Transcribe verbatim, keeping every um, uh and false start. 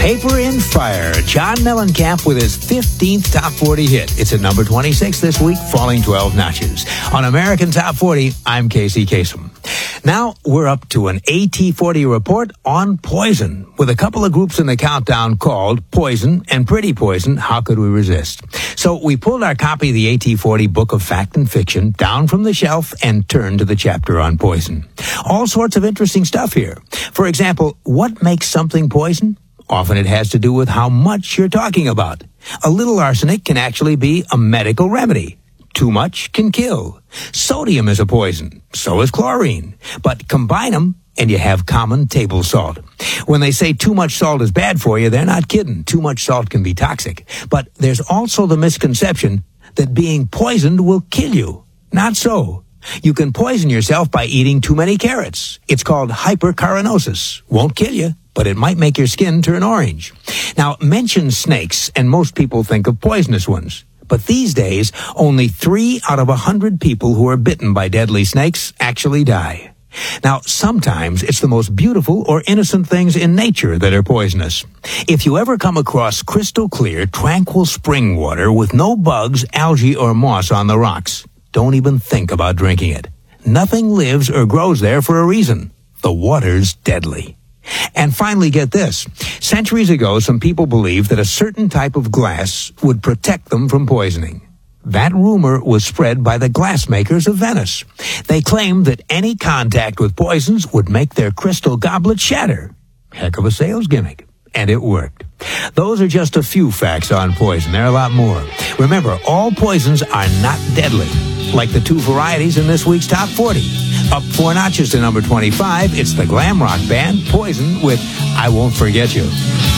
Paper in Fire, John Mellencamp with his fifteenth Top forty hit. It's at number twenty-six this week, falling twelve notches. On American Top forty, I'm Casey Kasem. Now we're up to an A T forty report on poison, with a couple of groups in the countdown called Poison and Pretty Poison. How could we resist? So we pulled our copy of the A T forty Book of Fact and Fiction down from the shelf and turned to the chapter on poison. All sorts of interesting stuff here. For example, what makes something poison? Often it has to do with how much you're talking about. A little arsenic can actually be a medical remedy. Too much can kill. Sodium is a poison. So is chlorine. But combine them and you have common table salt. When they say too much salt is bad for you, they're not kidding. Too much salt can be toxic. But there's also the misconception that being poisoned will kill you. Not so. You can poison yourself by eating too many carrots. It's called hypercarinosis. Won't kill you, but it might make your skin turn orange. Now, mention snakes, and most people think of poisonous ones. But these days, only three out of a hundred people who are bitten by deadly snakes actually die. Now, sometimes it's the most beautiful or innocent things in nature that are poisonous. If you ever come across crystal clear, tranquil spring water with no bugs, algae, or moss on the rocks, don't even think about drinking it. Nothing lives or grows there for a reason. The water's deadly. And finally, get this. Centuries ago, some people believed that a certain type of glass would protect them from poisoning. That rumor was spread by the glassmakers of Venice. They claimed that any contact with poisons would make their crystal goblet shatter. Heck of a sales gimmick. And it worked. Those are just a few facts on poison. There are a lot more. Remember, all poisons are not deadly, like the two varieties in this week's Top forty. Up four notches to number twenty-five, it's the glam rock band Poison with I Won't Forget You.